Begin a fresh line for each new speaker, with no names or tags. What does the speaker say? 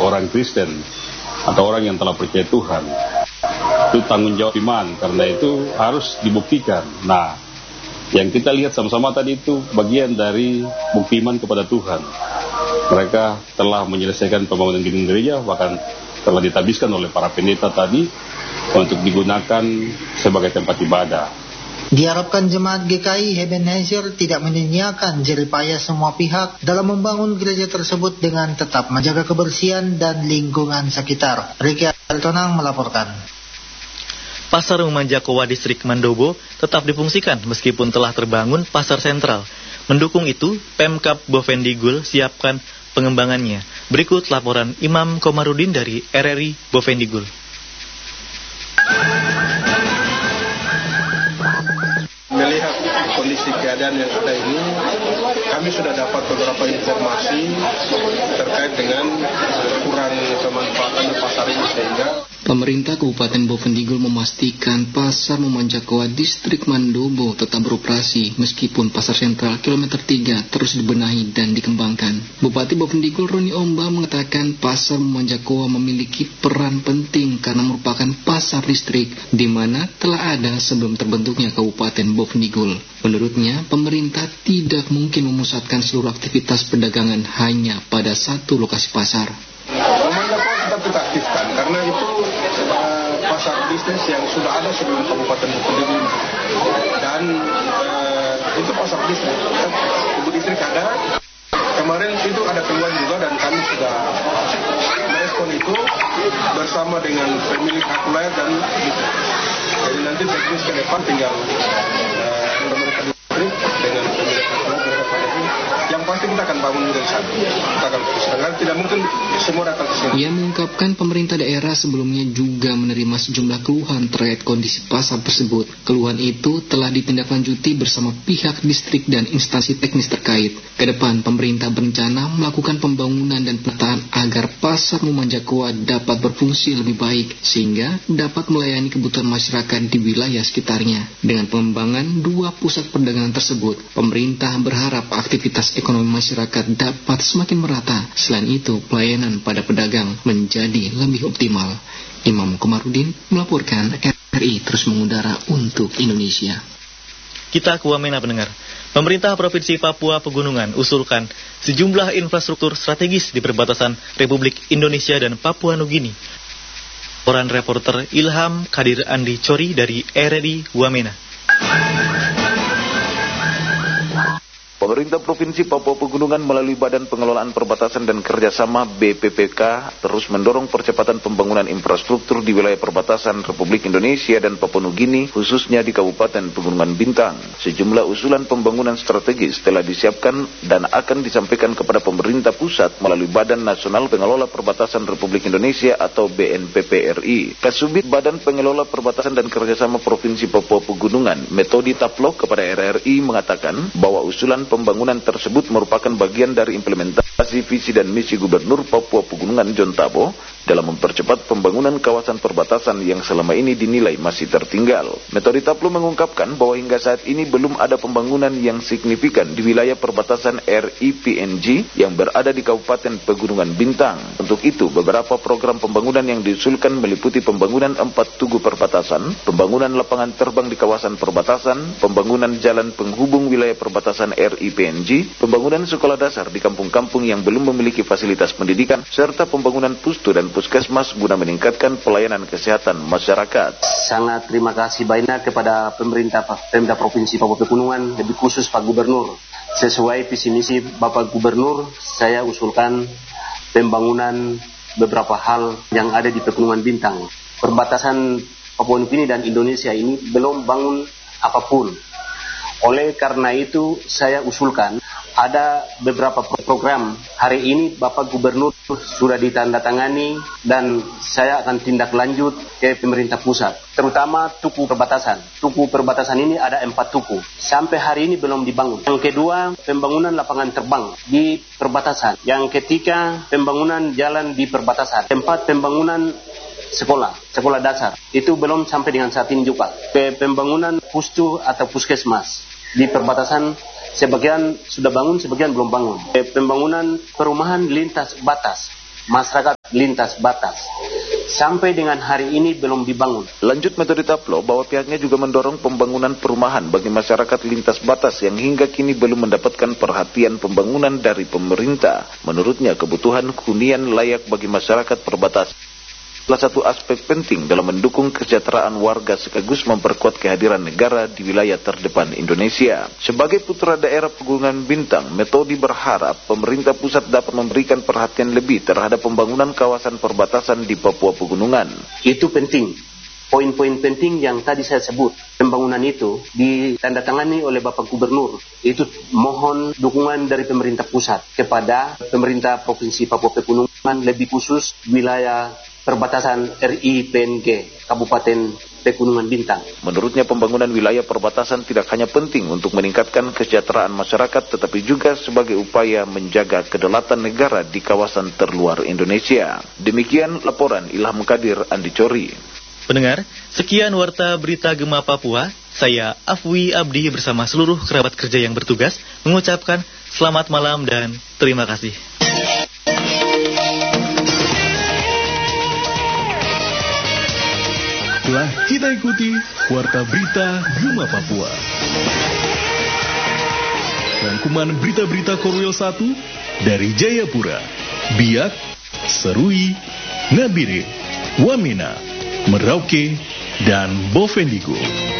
orang Kristen atau orang yang telah percaya Tuhan. Itu tanggung jawab iman, karena itu harus dibuktikan. Nah, yang kita lihat sama-sama tadi itu bagian dari bukti iman kepada Tuhan. Mereka telah menyelesaikan pembangunan gedung gereja, bahkan telah ditabiskan oleh para pendeta tadi untuk digunakan sebagai tempat ibadah.
Diharapkan jemaat GKI Ebenezer tidak menyia-nyiakan jerih payah semua pihak dalam membangun gereja tersebut dengan tetap menjaga kebersihan dan lingkungan sekitar. Ricky Altonang melaporkan.
Pasar Umum Jakowa Distrik Mandobo tetap difungsikan meskipun telah terbangun pasar sentral. Mendukung itu, Pemkab Bovendigul siapkan pengembangannya. Berikut laporan Imam Komarudin dari RRI Bovendigul.
Melihat kondisi keadaan yang ada ini, kami sudah dapat beberapa informasi terkait dengan kurang pemanfaatan pasar ini, sehingga
pemerintah Kabupaten Bovendigul memastikan Pasar Jakowa Distrik Mandobo tetap beroperasi meskipun Pasar Sentral Kilometer 3 terus dibenahi dan dikembangkan. Bupati Bovendigul Roni Omba mengatakan Pasar Jakowa memiliki peran penting karena merupakan pasar listrik di mana telah ada sebelum terbentuknya Kabupaten Bovendigul. Menurutnya, pemerintah tidak mungkin memusatkan seluruh aktivitas perdagangan hanya pada satu lokasi pasar.
Jakowa tetap kita aktifkan karena itu pasar bisnis yang sudah ada sebelum Kabupaten Bovendigul, dan itu pasar bisnis. Ibu distrik ada, kemarin itu ada keluhan juga, dan kami sudah merespon itu bersama dengan pemilik hak wilayah dan jadi nanti teknis ke depan tinggal mereka distrik dengan pemilik hak wilayah berdepan itu. Yang pasti kita akan bangun dari sana. Kita akan sedangkan tidak mungkin semua datang ke sini.
Ia mengungkapkan pemerintah daerah sebelumnya juga menerima sejumlah keluhan terkait kondisi pasar tersebut. Keluhan itu telah ditindaklanjuti bersama pihak distrik dan instansi teknis terkait. Kedepan, pemerintah berencana melakukan pembangunan dan penataan agar Pasar Jakowa dapat berfungsi lebih baik sehingga dapat melayani kebutuhan masyarakat di wilayah sekitarnya. Dengan pengembangan dua pusat perdagangan tersebut, pemerintah berharap aktivitas ekonomi masyarakat dapat semakin merata. Selain itu, pelayanan pada pedagang menjadi lebih optimal. Imam Komarudin melaporkan, RRI terus mengudara untuk Indonesia.
Kita ke Wamena, pendengar. Pemerintah Provinsi Papua Pegunungan usulkan sejumlah infrastruktur strategis di perbatasan Republik Indonesia dan Papua Nugini. Laporan reporter Ilham Kadir Andi Cori dari RRI Wamena.
Pemerintah Provinsi Papua Pegunungan melalui Badan Pengelolaan Perbatasan dan Kerjasama BPPK terus mendorong percepatan pembangunan infrastruktur di wilayah perbatasan Republik Indonesia dan Papua Nugini, khususnya di Kabupaten Pegunungan Bintang. Sejumlah usulan pembangunan strategis telah disiapkan dan akan disampaikan kepada pemerintah pusat melalui Badan Nasional Pengelola Perbatasan Republik Indonesia atau BNPP RI. Kasubit Badan Pengelola Perbatasan dan Kerjasama Provinsi Papua Pegunungan, Metodi Taplok kepada RRI mengatakan bahwa usulan pembangunan tersebut merupakan bagian dari implementasi visi dan misi Gubernur Papua Pegunungan John Tabo dalam mempercepat pembangunan kawasan perbatasan yang selama ini dinilai masih tertinggal. Metode Taplo mengungkapkan bahwa hingga saat ini belum ada pembangunan yang signifikan di wilayah perbatasan RIPNG yang berada di Kabupaten Pegunungan Bintang. Untuk itu, beberapa program pembangunan yang diusulkan meliputi pembangunan 4 tugu perbatasan, pembangunan lapangan terbang di kawasan perbatasan, pembangunan jalan penghubung wilayah perbatasan RIPNG, pembangunan sekolah dasar di kampung-kampung yang belum memiliki fasilitas pendidikan, serta pembangunan pustu dan puskesmas guna meningkatkan pelayanan kesehatan masyarakat.
Sangat terima kasih banyak kepada pemerintah Pemda Provinsi Papua Pegunungan, lebih khusus Pak Gubernur. Sesuai visi misi Bapak Gubernur, saya usulkan pembangunan beberapa hal yang ada di Pegunungan Bintang. Perbatasan Papua Nugini dan Indonesia ini belum bangun apapun. Oleh karena itu saya usulkan ada beberapa program. Hari ini Bapak Gubernur sudah ditandatangani dan saya akan tindak lanjut ke pemerintah pusat. Terutama tuku perbatasan. Tuku perbatasan ini ada 4 tuku. Sampai hari ini belum dibangun. Yang kedua, pembangunan lapangan terbang di perbatasan. Yang ketiga, pembangunan jalan di perbatasan. Tempat pembangunan sekolah dasar. Itu belum sampai dengan saat ini juga. Pembangunan pustu atau puskesmas di perbatasan, sebagian sudah bangun, sebagian belum bangun. Pembangunan perumahan lintas batas masyarakat lintas batas. Sampai dengan hari ini belum dibangun.
Lanjut Metode Taplo bahwa pihaknya juga mendorong pembangunan perumahan bagi masyarakat lintas batas yang hingga kini belum mendapatkan perhatian pembangunan dari pemerintah. Menurutnya kebutuhan hunian layak bagi masyarakat perbatasan salah satu aspek penting dalam mendukung kesejahteraan warga sekaligus memperkuat kehadiran negara di wilayah terdepan Indonesia. Sebagai putra daerah Pegunungan Bintang, Metode berharap pemerintah pusat dapat memberikan perhatian lebih terhadap pembangunan kawasan perbatasan di Papua Pegunungan.
Itu penting. Poin-poin penting yang tadi saya sebut, pembangunan itu ditandatangani oleh Bapak Gubernur. Itu mohon dukungan dari pemerintah pusat kepada pemerintah Provinsi Papua Pegunungan, lebih khusus wilayah perbatasan RI PNG, Kabupaten Pegunungan Bintang.
Menurutnya pembangunan wilayah perbatasan tidak hanya penting untuk meningkatkan kesejahteraan masyarakat, tetapi juga sebagai upaya menjaga kedaulatan negara di kawasan terluar Indonesia. Demikian laporan Ilham Kadir, Andi Cori.
Pendengar, sekian Warta Berita Gema Papua. Saya Afwi Abdi bersama seluruh kerabat kerja yang bertugas mengucapkan selamat malam dan terima kasih.
Telah kita ikuti Warta Berita Gema Papua. Rangkuman berita-berita Korwil 1 dari Jayapura, Biak, Serui, Nabire, Wamena, Merauke, dan Bovendigul.